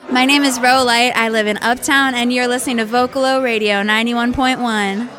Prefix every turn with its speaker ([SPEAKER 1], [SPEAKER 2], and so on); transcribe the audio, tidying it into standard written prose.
[SPEAKER 1] My name is Ro Light. I live in Uptown, and you're listening to Vocalo Radio 91.1.